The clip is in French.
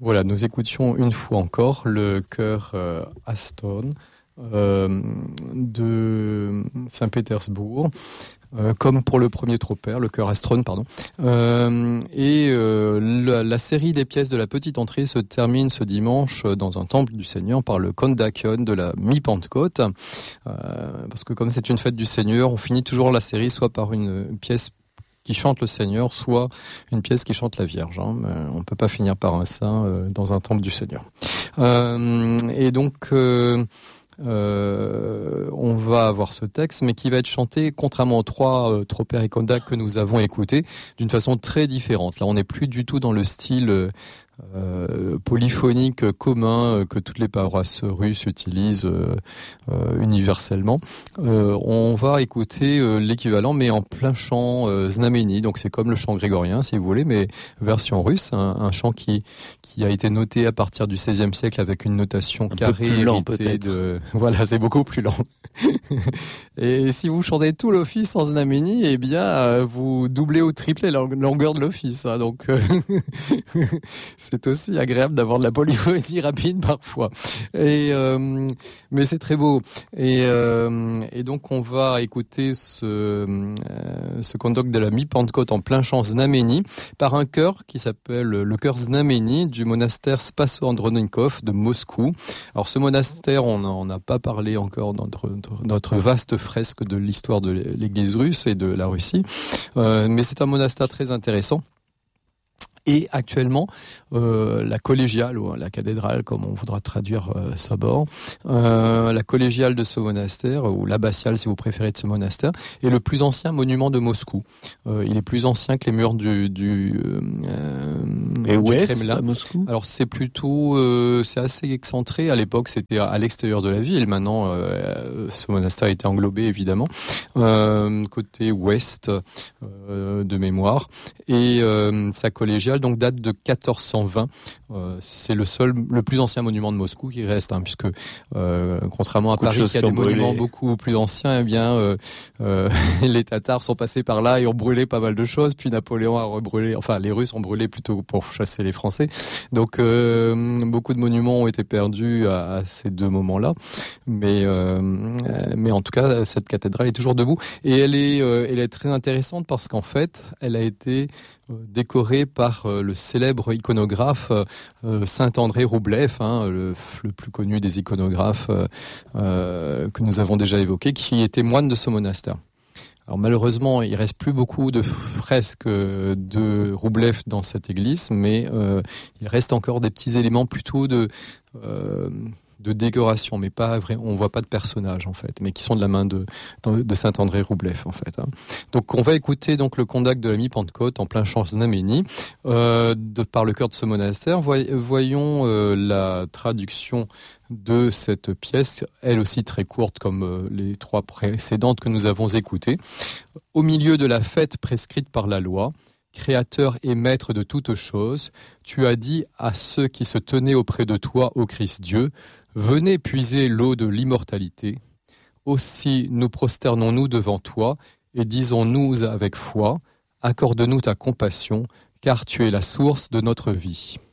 Voilà, nous écoutions une fois encore le chœur Aston de Saint-Pétersbourg. Comme pour le premier tropaire, le chœur Astron, pardon. La série des pièces de la petite entrée se termine ce dimanche dans un temple du Seigneur par le Kondakion de la mi-Pentecôte. Parce que comme c'est une fête du Seigneur, on finit toujours la série soit par une pièce qui chante le Seigneur, soit une pièce qui chante la Vierge. On ne peut pas finir par un saint dans un temple du Seigneur. On va avoir ce texte, mais qui va être chanté, contrairement aux trois tropaires et kondak que nous avons écoutés, d'une façon très différente. Là, on n'est plus du tout dans le style polyphonique commun que toutes les paroisses russes utilisent universellement. On va écouter l'équivalent, mais en plein chant znameni. Donc c'est comme le chant grégorien, si vous voulez, mais version russe, un chant qui a été noté à partir du XVIe siècle avec une notation carrée. Peu plus lent, peut-être. Voilà, c'est beaucoup plus lent. Et si vous chantez tout l'office en znameni, eh bien, vous doublez ou triplez la longueur de l'office. Donc, c'est aussi agréable d'avoir de la polyphonie rapide parfois. Mais c'est très beau. Et donc, on va écouter ce condoc de la mi-Pentecôte en plein chant znameni par un chœur qui s'appelle le chœur znameni du monastère Spaso-Andronikov de Moscou. Alors, ce monastère, on n'a pas parlé encore dans notre vaste fresque de l'histoire de l'Église russe et de la Russie, mais c'est un monastère très intéressant. Et actuellement, la collégiale, ou la cathédrale, comme on voudra traduire sabord, la collégiale de ce monastère, ou l'abbatiale si vous préférez de ce monastère, est le plus ancien monument de Moscou. Il est plus ancien que les murs du Kremlin. À Moscou. Alors c'est plutôt, c'est assez excentré. À l'époque, c'était à l'extérieur de la ville. Maintenant, ce monastère a été englobé évidemment côté ouest de mémoire, et sa collégiale donc date de 1420. C'est le plus ancien monument de Moscou qui reste, puisque contrairement à Paris qui a des monuments beaucoup plus anciens, eh bien les Tatars sont passés par là et ont brûlé pas mal de choses. Puis Napoléon a rebrûlé, enfin les Russes ont brûlé plutôt pour chasser les Français. Donc beaucoup de monuments ont été perdus à ces deux moments-là. Mais en tout cas, cette cathédrale est toujours debout et elle est très intéressante parce qu'en fait, elle a été décorée par le célèbre iconographe Saint-André Roublev, le plus connu des iconographes que nous avons déjà évoqué, qui était moine de ce monastère. Alors malheureusement, il reste plus beaucoup de fresques de Roublev dans cette église, mais il reste encore des petits éléments plutôt de décoration, mais pas vrai, on voit pas de personnages en fait, mais qui sont de la main de Saint-André Roublev en fait. Donc on va écouter donc le condac de la mi-Pentecôte en plein chant znameni par le chœur de ce monastère. Voyons la traduction de cette pièce, elle aussi très courte comme les trois précédentes que nous avons écoutées. Au milieu de la fête prescrite par la loi, Créateur et maître de toutes choses, tu as dit à ceux qui se tenaient auprès de toi, ô Christ Dieu, venez puiser l'eau de l'immortalité. Aussi nous prosternons-nous devant toi et disons-nous avec foi, accorde-nous ta compassion, car tu es la source de notre vie.